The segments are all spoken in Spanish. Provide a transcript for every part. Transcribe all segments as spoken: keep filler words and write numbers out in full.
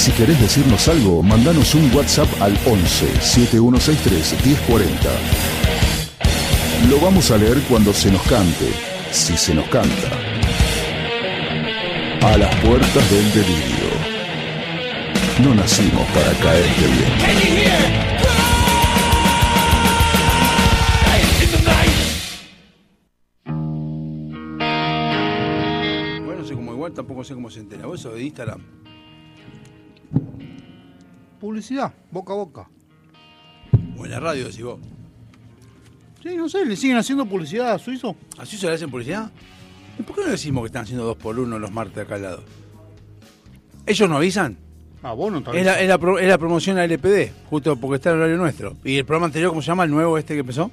Si querés decirnos algo, mandanos un WhatsApp al once, setenta y uno sesenta y tres, diez cuarenta. Lo vamos a leer cuando se nos cante, si se nos canta. A las puertas del delirio. No nacimos para caerte bien. Bueno, no sé cómo igual, tampoco sé cómo se entera. ¿Vos eso de Instagram? Publicidad, boca a boca. O en la radio, decís vos. Sí, no sé, ¿le siguen haciendo publicidad a Suizo? ¿A Suizo le hacen publicidad? ¿Y por qué no decimos que están haciendo dos por uno los martes acá al lado? ¿Ellos no avisan? Ah, vos no te Es la, es, la pro, es la promoción a L P D, justo porque está en el horario nuestro. ¿Y el programa anterior, cómo se llama? ¿El nuevo este que empezó?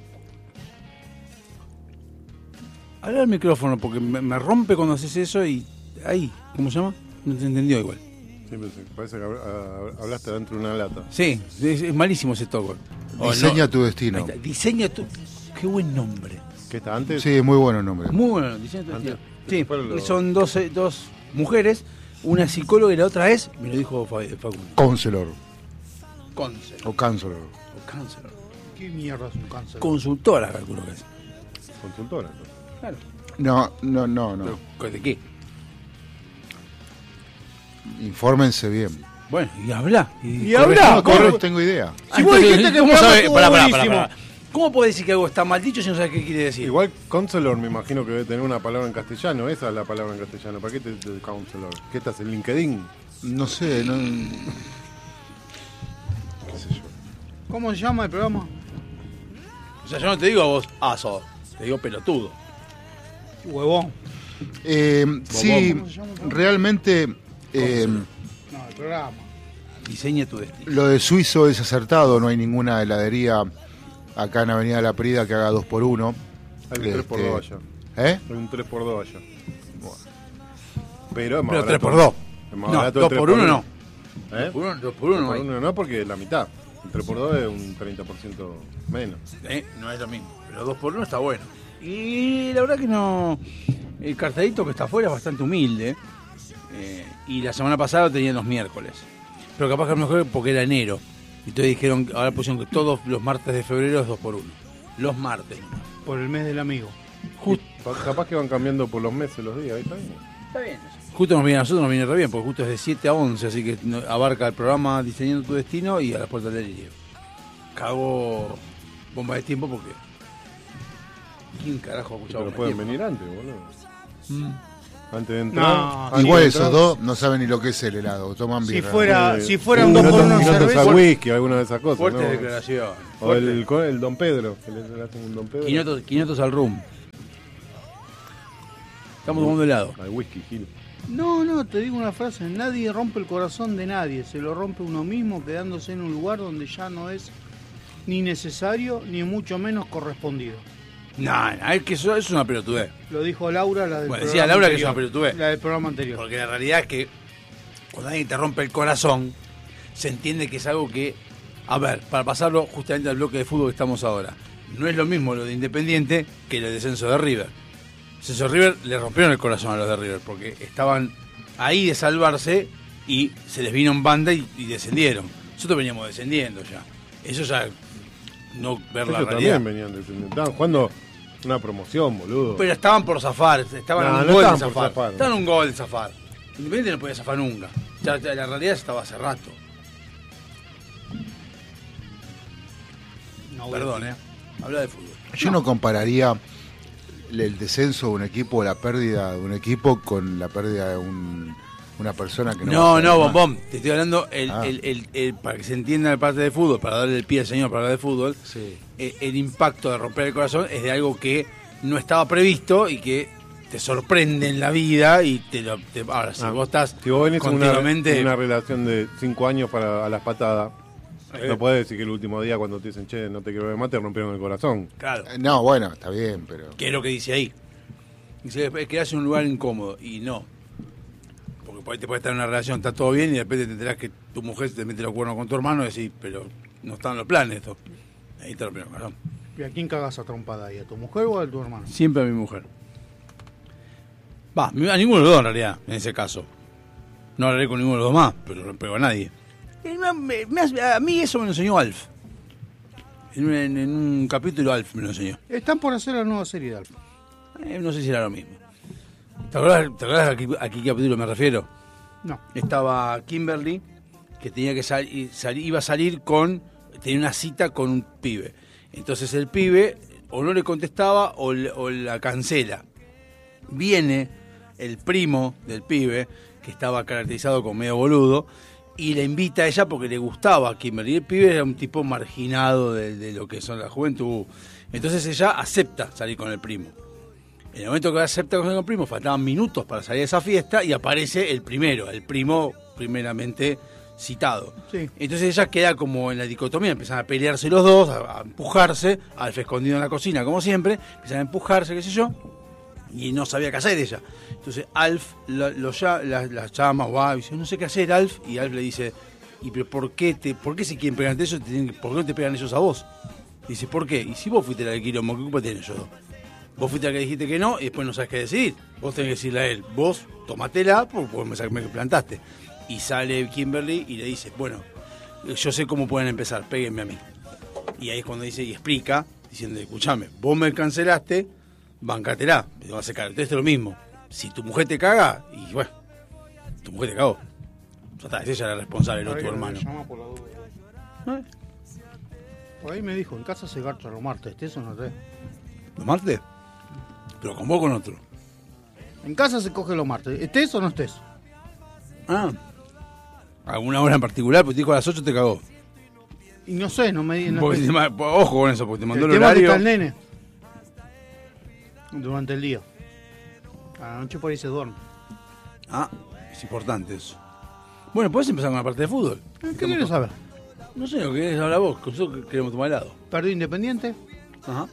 Habla al micrófono, porque me, me rompe cuando haces eso y... Ahí, ¿cómo se llama? No te entendió igual. Sí, parece que hablaste dentro de una lata. Sí, es, es malísimo ese talk. Diseña no, tu destino. Diseña tu... Qué buen nombre. ¿Qué está antes? Sí, muy bueno el nombre. Muy bueno, diseña tu destino. Sí, lo... son dos, dos mujeres, una psicóloga y la otra es, me lo dijo Facundo. Counselor. Counselor. O counselor. O counselor. ¿Qué mierda es un cáncer? Consultora, calculo que es. Consultora, entonces. Claro. No, no, no, no. ¿Pero ¿de qué? Infórmense bien. Bueno, y habla. Y, y habla. No, no tengo idea. Si vos dijiste que ¿Cómo sabés? Pará, pará, pará, pará. ¿Cómo podés decir que algo está mal dicho si no sabes qué quiere decir? Igual counselor me imagino que debe tener una palabra en castellano. Esa es la palabra en castellano. ¿Para qué te dice counselor? ¿Qué estás en LinkedIn? No sé, no... ¿Qué sé yo? ¿Cómo se llama el programa? O sea, yo no te digo a vos aso, te digo pelotudo. Huevón. Eh, sí, realmente... Eh, no, el programa. Diseña tu destino. Lo de Suizo es acertado, no hay ninguna heladería acá en Avenida La Prida que haga dos por uno. Hay un este, tres por dos allá. ¿Eh? Hay un tres por dos allá. Bueno. Pero es más Pero barato. tres por dos. Es más no, barato dos por uno no. ¿Eh? dos por uno, dos por uno, dos por uno no, porque es la mitad. El tres por dos es un treinta por ciento menos. ¿Eh? No es lo mismo. Pero dos por uno está bueno. Y la verdad que no... El cartelito que está afuera es bastante humilde. Eh, y la semana pasada lo tenían los miércoles. Pero capaz que a lo mejor porque era enero. Y entonces dijeron, ahora pusieron que todos los martes de febrero es dos por uno. Los martes. Por el mes del amigo. Just, capaz que van cambiando por los meses los días. ¿Está bien? Está bien. Justo nos viene a nosotros, nos viene re bien, porque justo es de siete a once, así que abarca el programa Diseñando tu Destino y a las puertas del delirio. Cago bomba de tiempo porque... ¿Quién carajo ha escuchado? Pero pueden venir antes, boludo. Mm. Antes de entrar. No, igual de esos entrar, dos no saben ni lo que es el helado, toman Si birra. fuera, Eh, si fueran y dos no por te- uno y en no te cerveza. usa whisky, alguna de esas cosas. Fuerte ¿no? declaración. O el, el Don Pedro, que le, le hacen un Don Pedro. quinientos, quinientos al rum. Estamos tomando helado. Al whisky, Gil. No, no, te digo una frase, nadie rompe el corazón de nadie, se lo rompe uno mismo quedándose en un lugar donde ya no es ni necesario ni mucho menos correspondido. No, no, es que eso es una pelotudez. Lo dijo Laura, la del Bueno, programa decía Laura que es anterior, una pelotudez. La del programa anterior. Porque la realidad es que cuando alguien te rompe el corazón, se entiende que es algo que... A ver, para pasarlo justamente al bloque de fútbol que estamos ahora, no es lo mismo lo de Independiente que el descenso de River. El descenso de River le rompieron el corazón a los de River porque estaban ahí de salvarse y se les vino en banda y, y descendieron. Nosotros veníamos descendiendo ya. Eso ya no ver la Ellos realidad. también venían descendiendo. Estaban jugando una promoción, boludo. Pero estaban por zafar, estaban No, a un no gol de estaban por zafar. zafar. Estaban a un gol de zafar. Independiente no podía zafar nunca. Ya, ya la realidad estaba hace rato. No, Perdón, eh. Habla de fútbol. Yo no compararía el descenso de un equipo, la pérdida de un equipo con la pérdida de un, una persona que no... No, va a no, ser Bombón. más. Te estoy hablando, el, Ah. el, el, el- para que se entienda la parte de fútbol, para darle el pie al señor para hablar de fútbol, Sí. eh, el impacto de romper el corazón es de algo que no estaba previsto y que te sorprende en la vida y te lo... te- ahora, si Ah, vos estás si vos venís en una, continuamente... en una relación de cinco años para a las patadas, Eh. no podés decir que el último día cuando te dicen, che, no te quiero ver más, te rompieron el corazón. Claro. Eh, No, bueno, está bien, pero... ¿Qué es lo que dice ahí? Dice, es que hace un lugar incómodo. Y no. Porque por ahí te puede estar en una relación, está todo bien, y de repente te enterás que tu mujer te mete los cuernos con tu hermano y decís, pero no están los planes esto. Ahí te lo primero, ¿no? ¿Y a quién cagas a trompada ahí? ¿A tu mujer o a tu hermano? Siempre a mi mujer. Va, a ninguno de los dos en realidad, en ese caso. No hablaré con ninguno de los demás, pero no pego a nadie. Y me- me- me hace- a mí eso me lo enseñó Alf. En, un- en- en un capítulo Alf me lo enseñó. Están por hacer la nueva serie de Alf. Eh, no sé si era lo mismo. ¿Te acordás, te acordás a, qué, a qué capítulo me refiero? No. Estaba Kimberly, que tenía que salir, iba a salir con, tenía una cita con un pibe. Entonces el pibe o no le contestaba o, le- o la cancela. Viene el primo del pibe, que estaba caracterizado como medio boludo, y le invita a ella porque le gustaba a Kimberly. El pibe era un tipo marginado de, de lo que son la juventud. Entonces ella acepta salir con el primo. En el momento que acepta con el primo, faltaban minutos para salir de esa fiesta y aparece el primero, el primo primeramente citado. Sí. Entonces ella queda como en la dicotomía, empiezan a pelearse los dos, a, a empujarse, Alf escondido en la cocina como siempre, empiezan a empujarse, qué sé yo, y no sabía qué hacer ella. Entonces Alf lo, lo lla- la, la llama, va, y dice, no sé qué hacer, Alf, y Alf le dice, ¿y pero por qué te, por qué se quieren pegar entre ellos? Te tienen que- ¿Por qué no te pegan ellos a vos? Dice, ¿por qué? Y si vos fuiste la del quilombo, ¿qué culpa tienen ellos dos? Vos fuiste la que dijiste que no y después no sabes qué decidir. Vos tenés que decirle a él, vos tomatela porque vos me, sa- me plantaste. Y sale Kimberly y le dice, bueno, yo sé cómo pueden empezar, péguenme a mí. Y ahí es cuando dice y explica, diciendo, escuchame, vos me cancelaste, bancátela, te vas a cagar. Entonces es lo mismo. Si tu mujer te caga, y bueno, tu mujer te cagó. Ya está, es ella la responsable, no Ahí tu me hermano. llama por la duda. ¿Eh? Por ahí me dijo, en casa se garcha los martes, ¿estés o no estés? ¿Los martes? Pero con vos o con otro. En casa se coge los martes, ¿estés o no estés? Ah. ¿Alguna hora en particular? Porque te dijo a las ocho te cagó. Y no sé, no me no Porque espe- te ma- ojo con eso, porque te mandó el, el tema es que horario. está el nene. Durante el día. A la noche por ahí se duerme. Ah, es importante eso. Bueno, puedes empezar con la parte de fútbol. ¿Qué quieres saber? No sé, lo que querés hablar vos, que nosotros queremos tomar helado. Perdió Independiente. Ajá.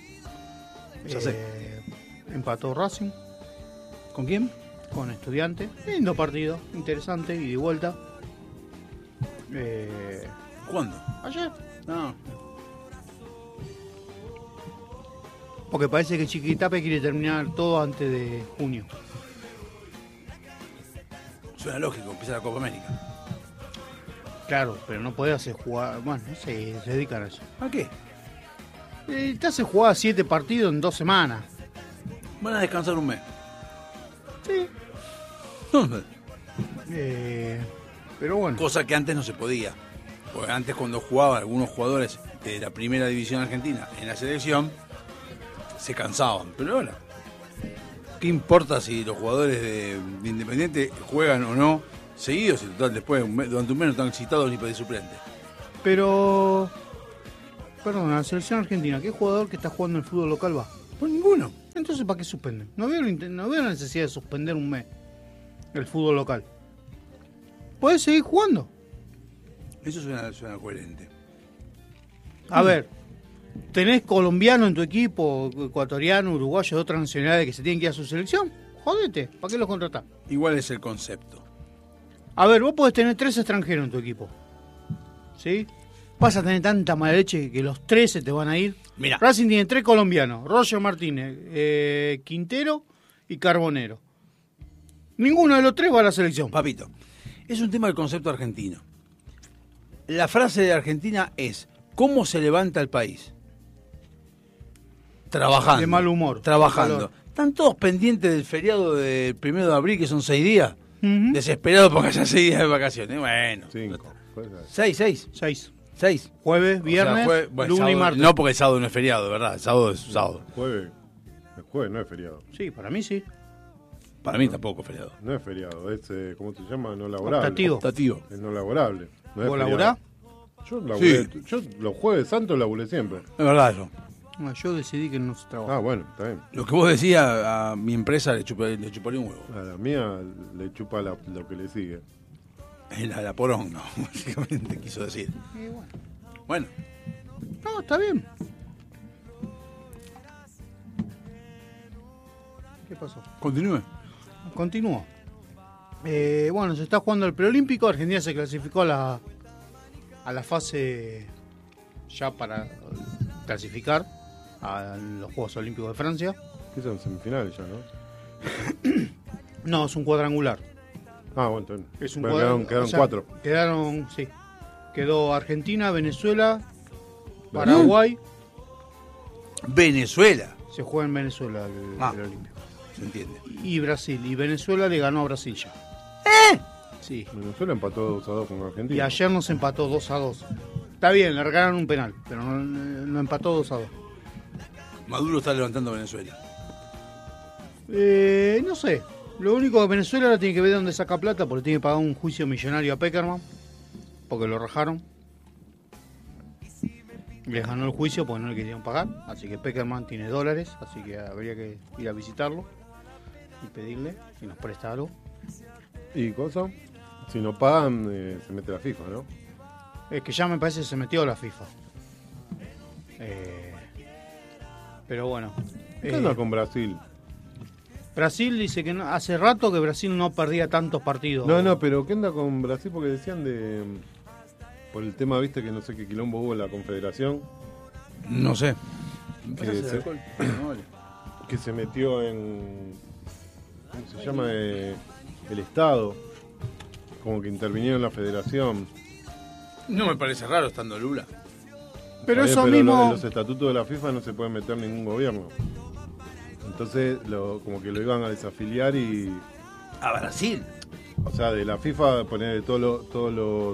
Ya sé. eh, empató Racing ¿Con quién? con Estudiante. Lindo partido, interesante, y de vuelta. Eh, ¿Cuándo? ayer. No. Porque parece que Chiquitape quiere terminar todo antes de junio. Suena lógico, empieza la Copa América. Claro, pero no podés hacer jugar. Bueno, no sé, se dedican a eso. ¿A qué? Eh, te hace jugar siete partidos en dos semanas. Van a descansar un mes. Sí. ¿Dónde? Eh, pero bueno. Cosa que antes no se podía. Porque antes cuando jugaban algunos jugadores de la primera división argentina en la selección, se cansaban. Pero ahora, ¿qué importa si los jugadores de, de Independiente juegan o no seguidos? Y total, después un mes- durante un mes no están citados ni para de suplente. Pero. Perdón, la selección argentina, ¿qué jugador que está jugando en el fútbol local va? Pues ninguno. Entonces, ¿para qué suspenden? No veo, la inten- no veo la necesidad de suspender un mes el fútbol local. Podés seguir jugando. Eso suena, suena coherente. A ver, tenés colombiano en tu equipo, ecuatoriano, uruguayo, de otras nacionalidades que se tienen que ir a su selección. Jodete, ¿para qué los contratás? Igual es el concepto. A ver, vos podés tener tres extranjeros en tu equipo. ¿Sí? Vas a tener tanta mala leche que los tres se te van a ir. Mira. Racing tiene tres colombianos: Roger Martínez, eh, Quintero y Carbonero. Ninguno de los tres va a la selección. Papito, es un tema del concepto argentino. La frase de Argentina es, ¿cómo se levanta el país? Trabajando. De mal humor. Trabajando. Calor. Están todos pendientes del feriado del primero de abril, que son seis días. Ujú. Desesperados porque haya seis días de vacaciones. Bueno. Cinco. Pues, Seis, seis. Seis. Seis. Jueves, viernes, O sea, jue- bueno, lunes y sábado- martes. No, porque el sábado no es feriado, ¿verdad? El sábado es sábado. Jueves. El jueves no es feriado. Sí, para mí sí. Para mí tampoco es feriado. No es feriado, es, eh, ¿cómo se llama? No laborable. Optativo. Optativo. Es no laborable. No es ¿Vos feriado. laburás? Yo laburé, Sí. yo los jueves santos laburé siempre. Es verdad eso. No, yo decidí que no se trabaja. Ah, bueno, está bien. Lo que vos decías, a mi empresa le, chupa- le chuparía un huevo. A la mía le chupa la- lo que le sigue. La, la poronga, básicamente quiso decir. Y bueno. Bueno, No, está bien. ¿Qué pasó? continúe. Continúo. Eh, bueno, se está jugando el preolímpico. Argentina se clasificó a la, a la fase ya para clasificar a los Juegos Olímpicos de Francia. Que son semifinales ya, ¿no? No, es un cuadrangular. Ah, bueno, entonces. Es un bueno, cuadro- quedaron, quedaron o sea, cuatro. Quedaron, sí. Quedó Argentina, Venezuela, Paraguay. Venezuela. Se juega en Venezuela el, Ah. el Olímpico. Se entiende. Y Brasil. Y Venezuela le ganó a Brasil ya. ¿Eh? Sí. Venezuela empató dos a dos con Argentina. Y ayer nos empató dos a dos. Está bien, le regalaron un penal, pero no, no empató dos a dos. Maduro está levantando Venezuela. Eh, no sé. Lo único que Venezuela ahora tiene que ver dónde saca plata, porque tiene que pagar un juicio millonario a Peckerman, porque lo rajaron. Les ganó el juicio porque no le querían pagar, así que Peckerman tiene dólares, así que habría que ir a visitarlo y pedirle si nos presta algo. ¿Y cosa? Si no pagan, eh, se mete la FIFA, ¿no? Es que ya me parece que se metió la FIFA. Eh, pero bueno. ¿Qué eh, onda con Brasil? Brasil dice que no- hace rato que Brasil no perdía tantos partidos. No, no, pero ¿qué onda con Brasil? Porque decían de... Por el tema, viste, que no sé qué quilombo hubo en la Confederación, No sé. que se, que se metió en... ¿Cómo se llama? Eh, el Estado. Como que intervinieron en la Federación. No me parece raro estando Lula. Pero Está eso bien, mismo. lo- en los estatutos de la FIFA no se puede meter ningún gobierno. Entonces, lo, como que lo iban a desafiliar y... A Brasil. O sea, de la FIFA poner todos los... Todos los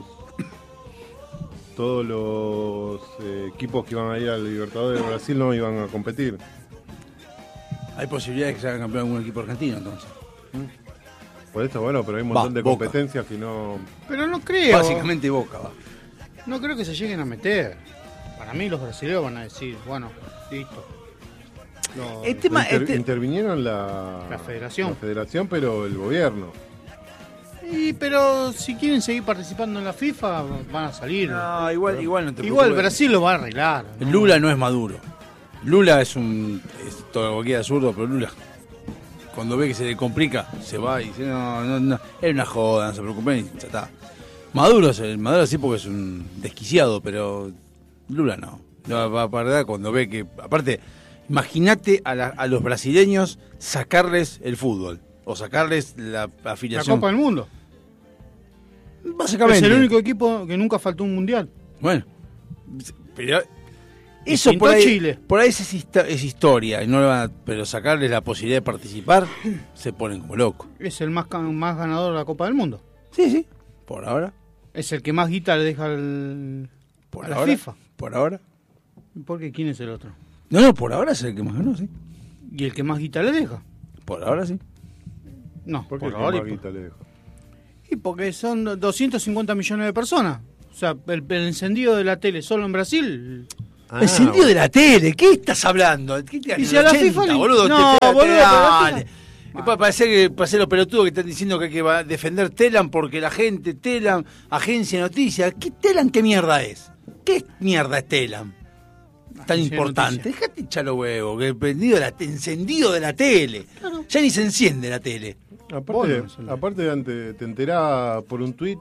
todos los eh, equipos que iban a ir al Libertadores de Brasil no iban a competir. Hay posibilidades de que se haga campeón algún equipo argentino entonces. Por eso, bueno, pero hay un montón Va, de Boca. competencias que no... Pero no creo. Básicamente Boca va. No creo que se lleguen a meter. Para mí los brasileños van a decir, bueno, listo. No, El tema, Inter- este- intervinieron la... La federación. La federación, pero el gobierno. y, pero si quieren seguir participando en la FIFA, van a salir. No, igual, igual no te Igual preocupes. Brasil lo va a arreglar. ¿no? Lula no es Maduro. Lula es un... Es todo lo que queda zurdo, pero Lula... Cuando ve que se le complica, se va y dice, no, no, no, es una joda, no se preocupen y ya está. Maduro, es el- Maduro sí porque es un desquiciado, pero Lula no. No va a perder cuando ve que... Aparte, imagínate a, la- a los brasileños sacarles el fútbol o sacarles la La afiliación. Copa del Mundo. Básicamente. Es el único equipo que nunca faltó un mundial. Bueno, pero eso Distinto por ahí, Chile. por ahí es, histo- es historia, y no le van a- pero sacarles la posibilidad de participar, se ponen como locos. Es el más, ca- más ganador de la Copa del Mundo. Sí, sí, por ahora, Es el que más guita le deja al, por a la ahora, FIFA. por ahora. Porque ¿quién es el otro? No, no, por ahora es el que más ganó, sí. ¿Y el que más guita le deja? Por ahora sí. No, ¿Por qué por el que ahora. más y por- guita le deja? Y porque son doscientos cincuenta millones de personas. O sea, el, el encendido de la tele solo en Brasil. Ah, Encendido bueno. de la tele, ¿qué estás hablando? ¿Qué te Y si a la ochenta, FIFA le- boludo? No, te- te- boludo, pero la dale. FIFA- Y para parecer que parecer los pelotudos que están diciendo que hay que va a defender Telam porque la gente, Telam, agencia de noticias. ¿Qué Telam qué mierda es? ¿Qué mierda es Telam? Tan Agencia de importante. noticias. Dejate echar los huevos, que el prendido de la, encendido de la tele. Ya ni se enciende la tele. Aparte, Bueno, eso no. aparte antes, te enterás por un tuit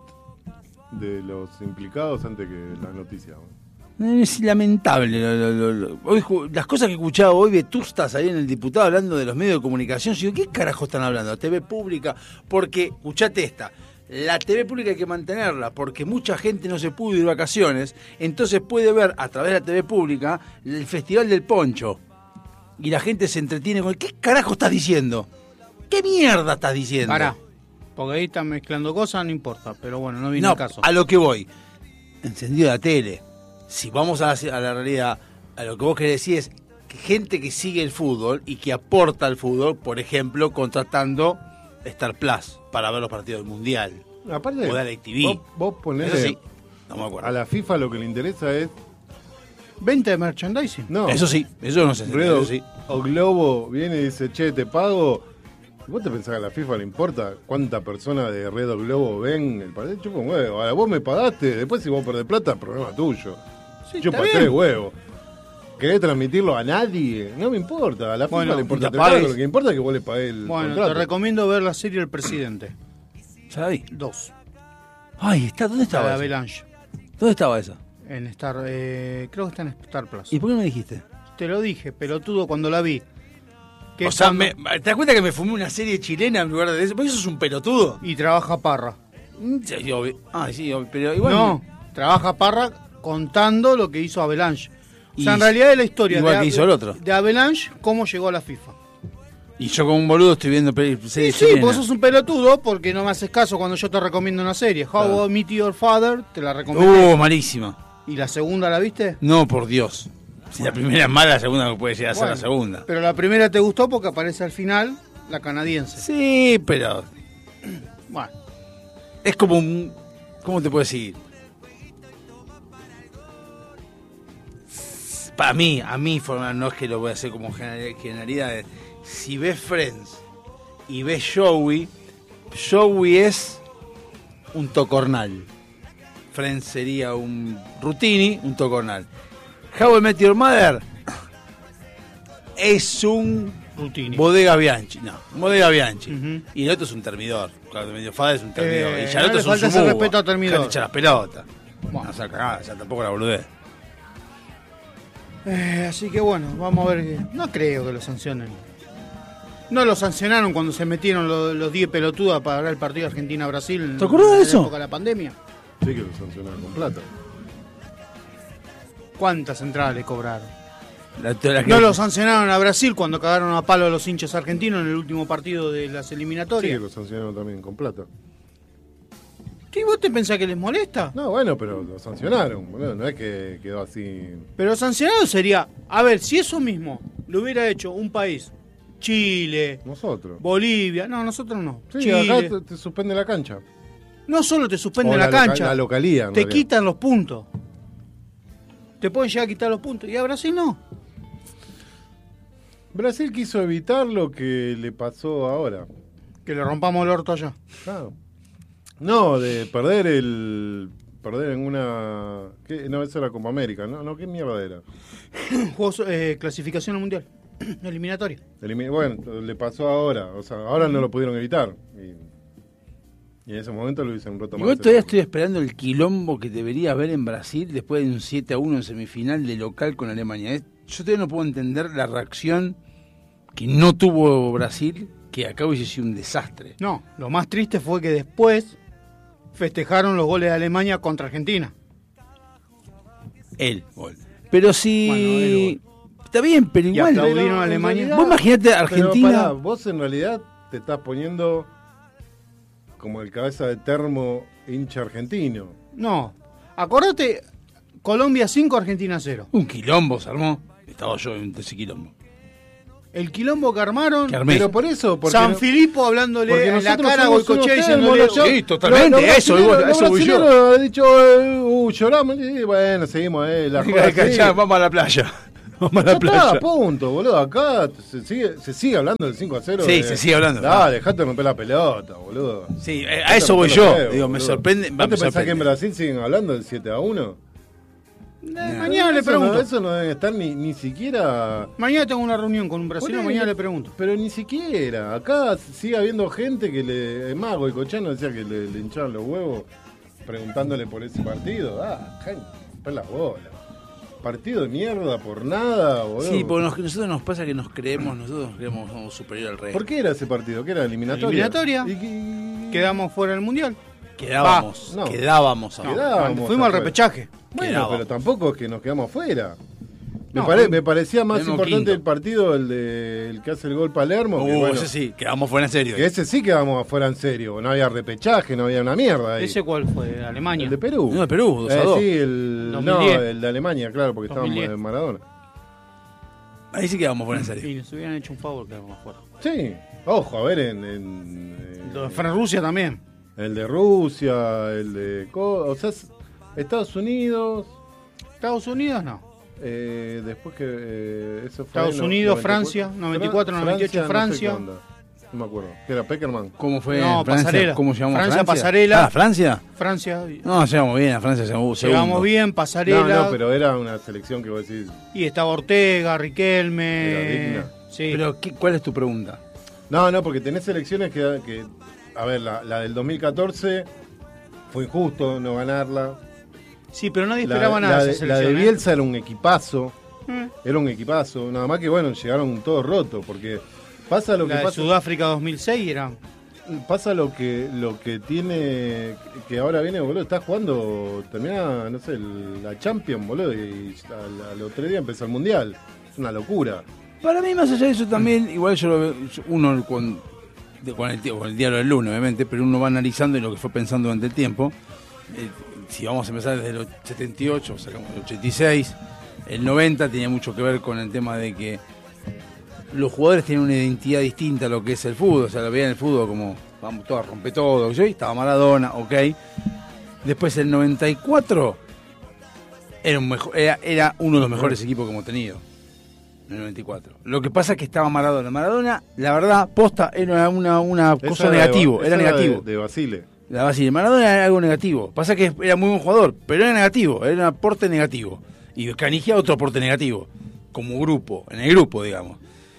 de los implicados antes que la noticia. ¿no? Es lamentable. lo- lo- lo- lo- Hoy, ju- las cosas que he escuchado hoy, Vetustas ahí en el diputado hablando de los medios de comunicación. Yo digo, ¿qué carajo están hablando? T V pública. Porque, escuchate esta. La T V pública hay que mantenerla porque mucha gente no se pudo ir de vacaciones. Entonces puede ver a través de la T V pública el Festival del Poncho. Y la gente se entretiene con, ¿qué carajo estás diciendo? ¿Qué mierda estás diciendo? Pará. Porque ahí están mezclando cosas, no importa. Pero bueno, no viene No, el caso. a lo que voy. Encendido la tele. Si vamos a la, a la realidad, a lo que vos querés decir es que gente que sigue el fútbol y que aporta al fútbol, por ejemplo, contratando Star Plus para ver los partidos del Mundial. Aparte, O de la T V. vos, vos ponés Eso sí, no me acuerdo. a la FIFA lo que le interesa es... Venta de merchandising. No, Eso sí, eso no se entiende, Redo eso sí. o Globo viene y dice, che, te pago. ¿Vos te pensás que a la FIFA le importa cuánta persona de Red o Globo ven el partido? Chupa un huevo. Ahora vos me pagaste, después si vos perdés plata, problema tuyo. Sí, Chupa está tres bien. huevos. ¿Querés transmitirlo a nadie? No me importa. A la FIFA Bueno, le importa te tres huevos, pagues. lo que importa es que vos le pagués el Bueno, contrato. te recomiendo ver la serie El Presidente. Ya la vi. Dos. Ay, está, ¿dónde La estaba de esa? Avalanche. ¿Dónde estaba esa? En Star, eh, creo que está en Star Plus. ¿Y por qué no me dijiste? Te lo dije, pelotudo, cuando la vi. Que O sea, cuando- me- ¿te das cuenta que me fumé una serie chilena en lugar de eso? Porque eso es un pelotudo. Y trabaja Parra. Mm, sí, obvio. Ah, sí, obvio, pero igual. No, trabaja Parra contando lo que hizo Avalanche. O sea, Y- en realidad es la historia igual de, que hizo el otro. de Avalanche, cómo llegó a la FIFA. Y yo como un boludo estoy viendo peli- Sí, series sí, chilenas. vos sos un pelotudo porque no me haces caso cuando yo te recomiendo una serie. How Claro. I Met Your Father, te la recomiendo. Uh, malísima. ¿Y la segunda la viste? No, por Dios. Si la primera es mala, la segunda no puede llegar a ser Bueno, la segunda. Pero la primera te gustó porque aparece al final la canadiense. Sí, pero Bueno, es como un... ¿Cómo te puedo decir? Para mí, a mí, forma- no es que lo voy a hacer como general- generalidades. Si ves Friends y ves Joey, Joey es un tocornal. Friends sería un Rutini, un tocornal. How I Met Your Mother es un Rutini. Bodega Bianchi. No, Bodega Bianchi. Ujú. Y el otro es un termidor. Claro, medio Fada es un termidor. Eh, y ya el no otro le es un falta ese sububa. respeto a termidor. Dejate echar las pelotas. Bueno. No, o sea, cagada, ya tampoco la boludez. Eh, así que bueno, vamos a ver. qué- No creo que lo sancionen. No lo sancionaron cuando se metieron los, los diez pelotudas para ver el partido Argentina-Brasil. en- ¿Te acordás de en la eso? época de la pandemia. Sí que lo sancionaron con plata. ¿Cuántas entradas le cobraron? La, la que- No lo sancionaron a Brasil cuando cagaron a palo a los hinchas argentinos en el último partido de las Sí que eliminatorias. lo sancionaron también con plata. ¿Qué vos te pensás que les molesta? No, bueno, pero lo sancionaron, boludo. No es que quedó así. Pero sancionado sería, a ver, si eso mismo lo hubiera hecho un país, Chile, Nosotros. Bolivia, no, nosotros no, Sí, Chile, acá te, te suspende la cancha. no solo te suspenden O la, loca- cancha, la localía. en te realidad. quitan los puntos. Te pueden llegar a quitar los puntos. Y a Brasil no. Brasil quiso evitar lo que le pasó ahora. Que le rompamos el orto allá. Claro. No, de perder el. Perder en una. ¿qué? No, esa era Copa América, ¿no? No, ¿qué mierda era? Juegos, eh, clasificación al mundial. Eliminatoria. Elimi- Bueno, le pasó ahora. O sea, ahora no lo pudieron evitar. Y, y en ese momento lo hubiesen roto más. Igual todavía estoy esperando el quilombo que debería haber en Brasil después de un siete a uno en semifinal de local con Alemania. Es- Yo todavía no puedo entender la reacción que no tuvo Brasil, que acá hubiese sido un desastre. No, lo más triste fue que después festejaron los goles de Alemania contra Argentina. El gol. Pero si... Bueno, el Está bien, pero Y igual... aplaudieron Pero, a en Alemania. realidad- Vos imaginate a Pero Argentina... pará, vos en realidad te estás poniendo como el cabeza de termo hincha argentino. No, acordate, Colombia cinco, Argentina cero. Un quilombo se armó. Estaba yo en ese quilombo. El quilombo que armaron, Que armé. Pero por eso, porque San no- Filipo porque hablándole en la nosotros cara a somos Goicoechea unos diciéndole... termos, los- Sí, totalmente, los- los eso, brasileros- igual, eso los voy yo. brasileros han dicho, eh, uh, lloramos, y bueno, seguimos, eh, la joda sigue. Ya, vamos a la playa. Vamos a Ya la playa. está, punto, boludo. Acá se sigue, se sigue hablando del cinco a cero. Sí, de- se sigue hablando. Dale, dejate de romper la pelota, boludo. Sí, eh, a Dejate eso de voy romper yo. los huevos, Digo, me boludo. sorprende. ¿Vos va, te me pensás que sorprende. en Brasil siguen hablando del siete a uno? Eh, mañana le Eso pregunto. No, eso no deben estar ni, ni siquiera. Mañana tengo una reunión con un brasileño, Ponele. mañana le pregunto. Pero ni siquiera. Acá sigue habiendo gente que le. Es más, Goicoechea decía que le, le hinchaban los huevos preguntándole por ese partido. Ah, gente, romper la bola. Partido de mierda por nada, boludo. Sí, porque nos- nosotros nos pasa que nos creemos, nosotros nos creemos somos superior al resto. ¿Por qué era ese partido? ¿Qué era? ¿Eliminatoria? Eliminatoria. ¿Y, y- Quedamos fuera del mundial. Quedábamos, Va, no. quedábamos. No, ahora. Quedábamos fuimos al afuera. repechaje. Bueno, Quedábamos. pero tampoco es que nos quedamos fuera. Me, No, pare- no. me parecía más Quedamos importante quinto. el partido, el de el que hace el gol Palermo. Uh, que, bueno, ese sí, quedamos fuera en serio. que ese sí quedamos afuera en serio. No había repechaje, no había una mierda ahí. ¿Ese cuál fue? Alemania. El de Perú. No, de Perú, dos a Eh, dos. sí, el, dos no, mil diez. el de Alemania, claro, porque dos mil diez. estábamos en Maradona. Ahí sí quedamos fuera en serio. Sí, nos hubieran hecho un favor que éramos afuera. Sí, ojo, a ver, en, en, eh, Lo de Fran-Rusia también. el de Rusia, el de... Co- O sea, es- Estados Unidos... Estados Unidos no. Eh, después que eh, eso fue Estados en no- Unidos, noventa y cuatro. Francia, noventa y cuatro, Fra- noventa y ocho, no sé Francia. qué onda. No me acuerdo. ¿Qué era Peckerman? ¿Cómo fue No, Francia? Pasarela. ¿Cómo llegamos Francia, a Francia? Pasarela. Ah, ¿Francia? Francia. No, llegamos bien, a Francia segundo. Llegamos bien, Pasarela. No, no, pero era una selección que vos decís... Y estaba Ortega, Riquelme. Era digna. Sí. Pero, ¿qué- ¿cuál es tu pregunta? No, no, porque tenés selecciones que... que a ver, la, la del dos mil catorce fue injusto no ganarla. sí, pero nadie La, esperaba nada la de de, esa la de selección. ¿eh? Bielsa era un equipazo. Mm. Era un equipazo. Nada más que, bueno, llegaron todos rotos porque Pasa lo La que de pasa. Sudáfrica dos mil seis era... Pasa lo que lo que tiene que ahora viene, boludo, está jugando, termina, no sé, el- la Champions, boludo, y al, al otro día empieza el Mundial. Es una locura. Para mí, más allá de eso también, igual yo lo veo, uno con, de- con, el, tie- con el diario del lunes, obviamente, pero uno va analizando y lo que fue pensando durante el tiempo. Eh, si vamos a empezar desde el setenta y ocho, sacamos el ochenta y seis, el noventa tenía mucho que ver con el tema de que los jugadores tienen una identidad distinta a lo que es el fútbol, o sea, lo veían el fútbol como, vamos todos a romper todo, yo estaba Maradona, ok. Después el noventa y cuatro era, un mejor, era, era uno de los mejores equipos que hemos tenido. En el noventa y cuatro. Lo que pasa es que estaba Maradona. Maradona, la verdad, posta, era una, una Esa cosa era de- negativo, esa era negativo. De, de Basile. La Basile. Maradona era algo negativo. Pasa que era muy buen jugador, pero era negativo, era un aporte negativo. Y Canigia otro aporte negativo, como grupo, en el grupo, digamos.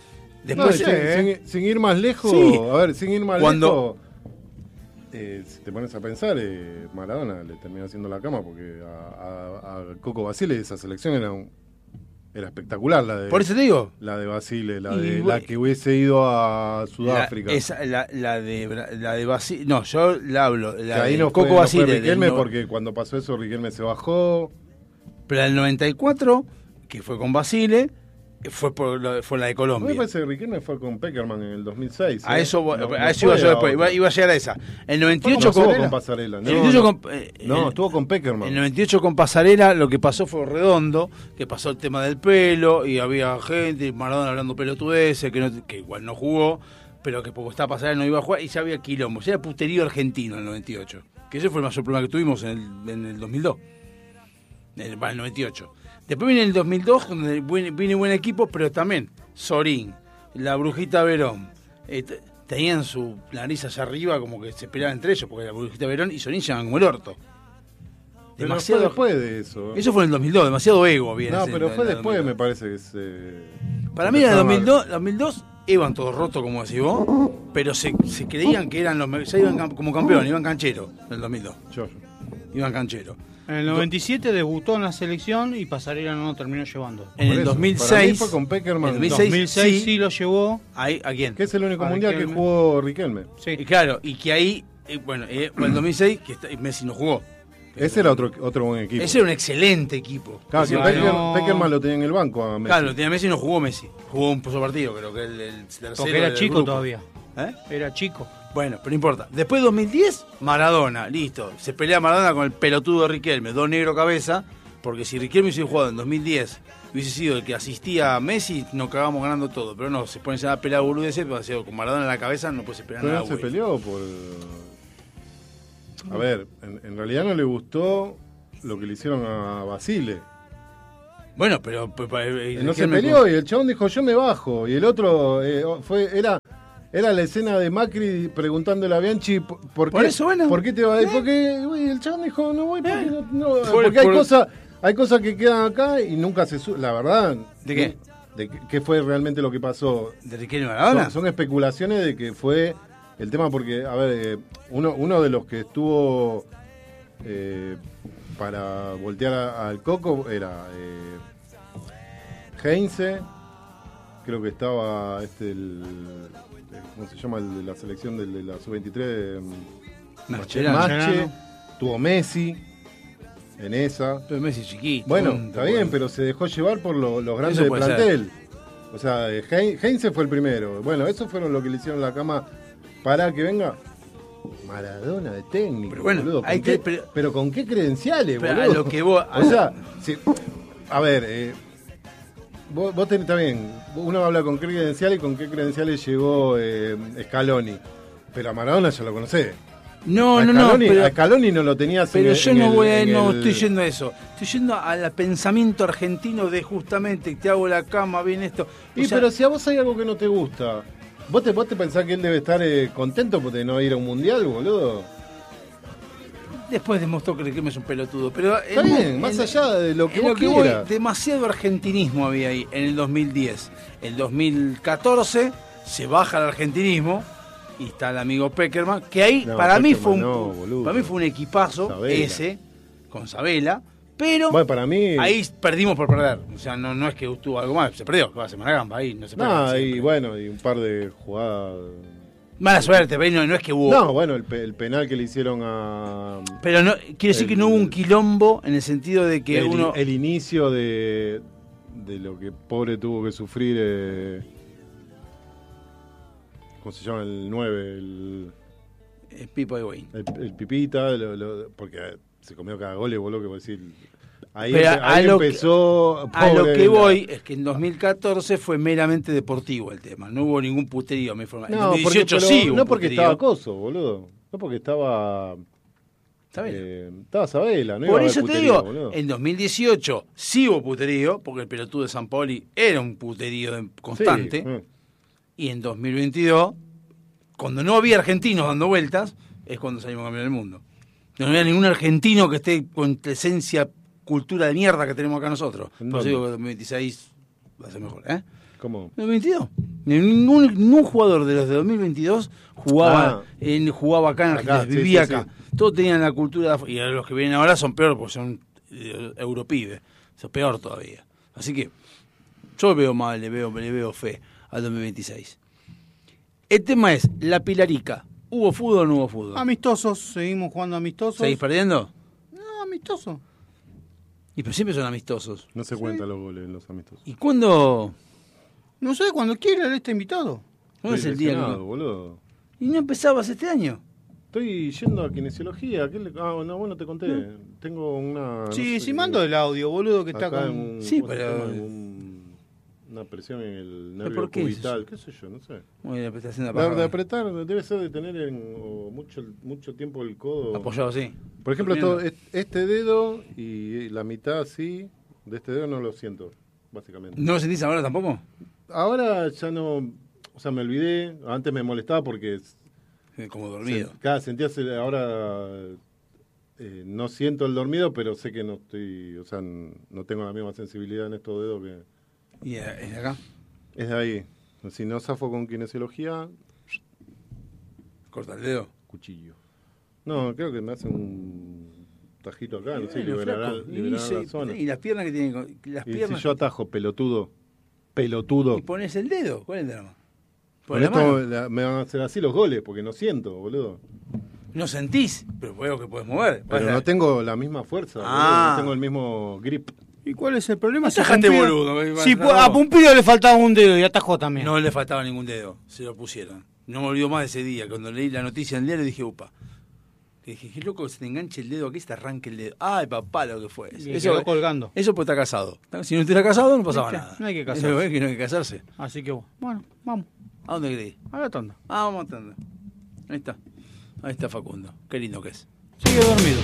No, Después, sin, eh, sin- sin ir más lejos, Sí. a ver, sin ir más Cuando- lejos, eh, si te pones a pensar, eh, Maradona le terminó haciendo la cama porque a, a- a Coco Basile esa selección era un, era espectacular la de por eso te digo. la de Basile, la Y de bu- la que hubiese ido a Sudáfrica. La, esa, la, la de Bra- la de Basile, no, yo la hablo, que la ahí de no Coco fue, no fue Basile, del Riquelme no- porque cuando pasó eso Riquelme se bajó. pero el noventa y cuatro, que fue con Basile, fue por la, fue la de A mí Colombia. me parece que Riquelme fue con Peckerman en el dos mil seis. A ¿eh? eso, No- no a eso iba fue yo a después, otra. iba, iba a llegar a esa. El noventa y No ocho estuvo con, con Pasarela, no, el noventa y ocho no. con, eh, No, el- estuvo con Peckerman. el noventa y ocho con Pasarela, lo que pasó fue redondo, que pasó el tema del pelo, y había gente, y Maradona hablando pelotudeces, que, no, que igual no jugó, pero que poco estaba Pasarela no iba a jugar, y ya había quilombo, ya era puterío argentino en el noventa y ocho, que ese fue el mayor problema que tuvimos en el, en el dos mil dos, en el, en el noventa y ocho. Después viene el dos mil dos, donde viene, viene buen equipo, pero también Sorín, la Brujita Verón, eh, t- tenían su nariz allá arriba como que se peleaban entre ellos, porque la Brujita Verón y Sorín llegaban como el orto. Pero Demasiado, fue después de eso. eso fue en el dos mil dos, demasiado ego había. en No, ese- pero en fue el después, me dos mil dos. parece que se. Para mí en el empezaron a- dos mil dos, dos mil dos iban todos rotos, como decís vos, pero se, se creían que eran los me- ya iban cam- como campeones, iban cancheros en el dos mil dos, Yo- iban cancheros. En el noventa y siete debutó en la selección y Pasarela no lo terminó llevando. En por el eso, dos mil seis, para mí fue con Peckerman. en el En dos mil seis, dos mil seis sí. sí lo llevó. ahí, ¿a quién? Que es el único A mundial que Riquelme. jugó Riquelme. Sí. Y claro, y que ahí, eh, bueno, eh, fue en el dos mil seis que está- Messi no jugó. Ese era otro, otro buen equipo. Ese era un excelente equipo. Claro, Ese que era- Pecker- no. Peckerman lo tenía en el banco a Messi. Claro, tenía Messi y no jugó Messi. Jugó un solo partido, creo que el, el tercero. Porque era del chico grupo. todavía. ¿Eh? Era chico. Bueno, pero no importa. Después de dos mil diez, Maradona, listo. Se pelea Maradona con el pelotudo de Riquelme, dos negro cabeza, porque si Riquelme hubiese jugado en dos mil diez, hubiese sido el que asistía a Messi, nos cagamos ganando todo. Pero no, se ponen a pelear boludeces, pero ha sido con Maradona en la cabeza no puede esperar Pero nada. no se güey. peleó por. A ver, en, en realidad no le gustó lo que le hicieron a Basile. Bueno, pero... pero, pero, eh, No se Riquelme- peleó y el chabón dijo yo me bajo. Y el otro eh, fue era era la escena de Macri preguntándole a Bianchi por, por qué, Por eso, bueno. ¿por qué te vas? Porque uy, el chabón dijo no voy porque, Eh. no, no, Por- porque hay por- cosas hay cosas que quedan acá y nunca se su la verdad. ¿De qué? De qué- qué fue realmente lo que pasó. ¿De Riquelme Maradona? Son, son especulaciones de que fue el tema porque, a ver, eh, uno, uno de los que estuvo eh, para voltear a- al Coco era eh, Heinze, creo que estaba este el, el- ¿cómo se llama? El de la selección del- de la sub veintitrés, Mascherano. Mache, tuvo Messi en esa. Pero Messi chiquito. Bueno, tonto, está bien, bueno. pero se dejó llevar por lo- los grandes Eso de puede plantel. O sea, eh, Hein- Heinze fue el primero. Bueno, eso fueron lo que le hicieron la cama para que venga Maradona de técnico. Pero bueno, boludo. ¿Con hay qué- que- pero- pero, con qué credenciales, Pero a boludo. lo que vos- O sea, si- a ver, eh, vos, vos tenés, está bien, uno habla con qué credenciales y con qué credenciales llegó eh, Scaloni. Pero a Maradona ya lo conocés. No, a no, no, Scaloni, pero, a Scaloni no lo tenías en pero el- yo en no el- voy a, en no el- estoy yendo a eso. Estoy yendo al pensamiento argentino de justamente te hago la cama, bien esto. O Y sea, pero si a vos hay algo que no te gusta, ¿vos te, vos te pensás que él debe estar eh, contento de no ir a un mundial, boludo? después demostró que Riquelme es un pelotudo. Pero Está en- bien, más en- allá de lo que en vos lo que voy, quieras. demasiado argentinismo había ahí en el dos mil diez. El dos mil catorce se baja el argentinismo y está el amigo Peckerman, que ahí No, para mí fue un Peckerman no, boludo. para mí fue un equipazo Sabela. ese con Sabela, Pero Bueno, para mí. ahí perdimos por perder. O sea, no, no es que tuvo algo más. Se perdió. Va a Semana Gamba ahí. No se pierde No, siempre. y bueno, y un par de jugadas. Mala suerte, pero no, no es que hubo. No, bueno, el, pe- el penal que le hicieron a. Pero no, quiero decir El- que no hubo un quilombo en el sentido de que el, uno. el inicio de, de lo que pobre tuvo que sufrir. Eh, ¿Cómo se llama? El nueve, el, eh, Pipo Higuaín. el, el Pipita, lo- lo- porque se comió cada gol y voló que decir. Ahí, Pero empe- a ahí lo que- empezó. A lo pobre, que la- voy es que en dos mil catorce fue meramente deportivo el tema. No hubo ningún puterío. Me informa. En No, dos mil porque, dieciocho pero sí hubo no porque puterío. estaba Coso, boludo. No porque estaba. Está bien. eh, estaba Sabela, ¿no? Por iba a haber eso te puterío, digo, boludo. en dos mil dieciocho sí hubo puterío, porque el pelotudo de San Paoli era un puterío de- constante. Sí, mm. Y en dos mil veintidós, cuando no había argentinos dando vueltas, es cuando salimos campeones del mundo. No había ningún argentino que esté con presencia, cultura de mierda que tenemos acá nosotros. ¿En Por eso dónde? digo que dos mil veintiséis va a ser mejor, ¿eh? ¿Cómo? dos mil veintidós. Ningún, ningún jugador de los de dos mil veintidós jugaba, Ah. en, jugaba acá en Acá, Argentina, sí, vivía sí, acá. sí. Todos tenían la cultura de, y los que vienen ahora son peor porque son eh, europibes. Eso es peor todavía. Así que yo veo mal, le veo, le veo fe al dos mil veintiséis. El tema es, la Pilarica, ¿hubo fútbol o no hubo fútbol? Amistosos, seguimos jugando amistosos. ¿Seguís perdiendo? No, amistoso. Y pero siempre son amistosos. No se cuentan los goles en los amistosos. ¿Y cuándo? No sé, cuando quiera, él está invitado. ¿Cuándo es Estoy el día? lesionado, que- boludo. ¿Y no empezabas este año? Estoy yendo a kinesiología. ¿Qué le- Ah, no, bueno, te conté. Tengo una. Sí, no sí, sé, mando el audio, boludo, que está acá con... un- Sí, ¿cómo se pero- llama? Un- una presión en el ¿Pero nervio por qué es cubital. eso? ¿Qué sé yo? No sé. Muy bien, estás haciendo De, de paja. apretar, debe ser de tener en, o mucho, mucho tiempo el codo. Apoyado, sí. Por ejemplo, Durmiendo. todo, est- este dedo y la mitad así de este dedo no lo siento, básicamente. ¿No lo sentís ahora tampoco? Ahora ya no, o sea, me olvidé. Antes me molestaba porque Eh, Como dormido. se- cada sentía se- ahora eh, no siento el dormido, pero sé que no estoy, o sea, n- no tengo la misma sensibilidad en estos dedos que ¿Y eh, es de acá? es de ahí. Si no zafo con kinesiología, Corta el dedo. cuchillo. No, creo que me hace un tajito acá, no sé, Bueno, liberará, flaco, y liberará se- la zona. Y las piernas que tienen. con- Las Y piernas. si yo atajo, pelotudo, pelotudo. Y pones el dedo. ¿Cuál es el drama? Con Pon la esto mano. la- me van a hacer así los goles, porque no siento, boludo. No sentís, pero veo que puedes mover. Pero Vas a- no tengo la misma fuerza, Ah. boludo, no tengo el mismo grip. ¿Y cuál es el problema? Si Atajate, Pumpido- boludo, me- Si me- pu- a Pumpido le faltaba un dedo y atajó también. No le faltaba ningún dedo. Se lo pusieron. No me olvido más de ese día. Cuando leí la noticia en el diario dije, upa. Que dije, qué loco que se te enganche el dedo aquí, se te arranque el dedo. Ay, papá, lo que fue. Y quedó colgando. Eso pues está casado. Si no estuviera casado, no pasaba ¿Viste? nada. No hay que casarse. Eso es que no hay que casarse. Así que bueno, vamos. ¿A dónde querés? A la tanda. Ah, vamos a atender. Ahí está. Ahí está Facundo. Qué lindo que es. Sigue dormido.